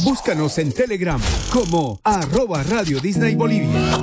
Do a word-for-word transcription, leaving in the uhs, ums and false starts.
Búscanos en Telegram como arroba Radio Disney Bolivia.